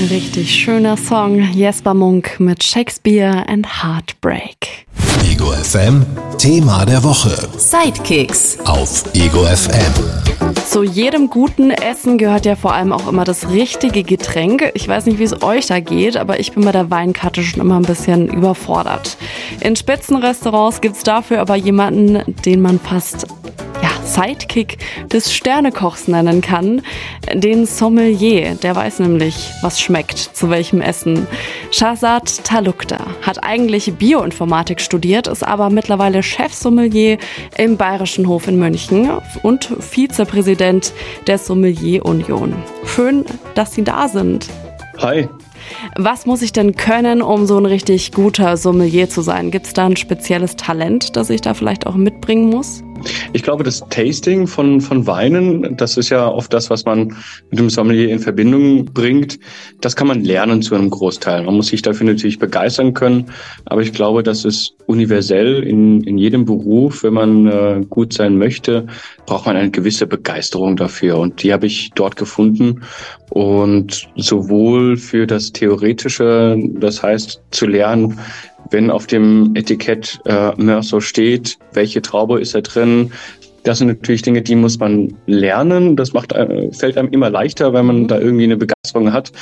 richtig schöner Song. Jesper Munk mit Shakespeare and Heartbreak. Ego FM, Thema der Woche. Sidekicks Auf Ego FM. Zu jedem guten Essen gehört ja vor allem auch immer das richtige Getränk. Ich weiß nicht, wie es euch da geht, aber ich bin bei der Weinkarte schon immer ein bisschen überfordert. In Spitzenrestaurants gibt's dafür aber jemanden, den man fast Sidekick des Sternekochs nennen kann, den Sommelier. Der weiß nämlich, was schmeckt, zu welchem Essen. Shahzad Talukder hat eigentlich Bioinformatik studiert, ist aber mittlerweile Chefsommelier im Bayerischen Hof in München und Vizepräsident der Sommelier Union. Schön, dass Sie da sind. Hi. Was muss ich denn können, um so ein richtig guter Sommelier zu sein? Gibt es da ein spezielles Talent, das ich da vielleicht auch mitbringen muss? Ich glaube, das Tasting von Weinen, das ist ja oft das, was man mit dem Sommelier in Verbindung bringt. Das kann man lernen zu einem Großteil. Man muss sich dafür natürlich begeistern können. Aber ich glaube, das ist universell in jedem Beruf. Wenn man gut sein möchte, braucht man eine gewisse Begeisterung dafür. Und die habe ich dort gefunden. Und sowohl für das Theoretische, das heißt zu lernen, wenn auf dem Etikett Meursault steht, welche Traube ist da drin. Das sind natürlich Dinge, die muss man lernen. Das fällt einem immer leichter, wenn man da irgendwie eine Begeisterung hat.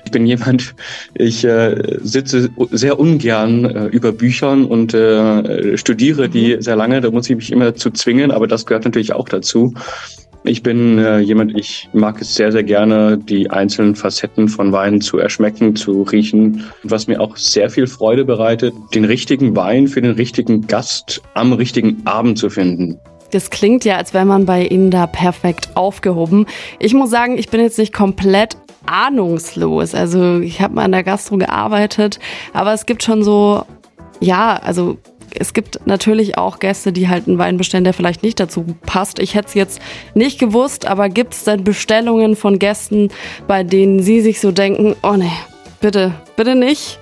Ich sitze sehr ungern über Büchern und studiere die sehr lange. Da muss ich mich immer zu zwingen, aber das gehört natürlich auch dazu. Ich bin ich mag es sehr, sehr gerne, die einzelnen Facetten von Weinen zu erschmecken, zu riechen. Was mir auch sehr viel Freude bereitet, den richtigen Wein für den richtigen Gast am richtigen Abend zu finden. Das klingt ja, als wäre man bei Ihnen da perfekt aufgehoben. Ich muss sagen, ich bin jetzt nicht komplett ahnungslos. Also ich habe mal in der Gastro gearbeitet, aber es gibt schon so, es gibt natürlich auch Gäste, die halt einen Wein bestellen, der vielleicht nicht dazu passt. Ich hätte es jetzt nicht gewusst, aber gibt es denn Bestellungen von Gästen, bei denen Sie sich so denken, oh nee, bitte nicht?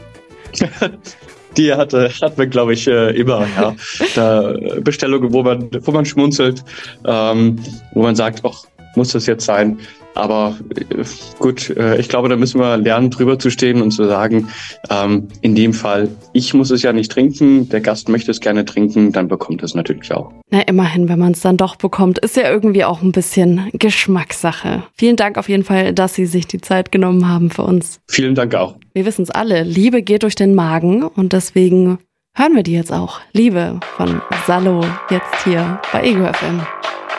Die hat man, glaube ich, immer. Ja. Da Bestellungen, wo man schmunzelt, wo man sagt, ach, muss das jetzt sein? Aber gut, ich glaube, da müssen wir lernen, drüber zu stehen und zu sagen, in dem Fall, ich muss es ja nicht trinken, der Gast möchte es gerne trinken, dann bekommt es natürlich auch. Na, immerhin, wenn man es dann doch bekommt, ist ja irgendwie auch ein bisschen Geschmackssache. Vielen Dank auf jeden Fall, dass Sie sich die Zeit genommen haben für uns. Vielen Dank auch. Wir wissen es alle, Liebe geht durch den Magen und deswegen hören wir die jetzt auch. Liebe von Salo, jetzt hier bei Ego FM.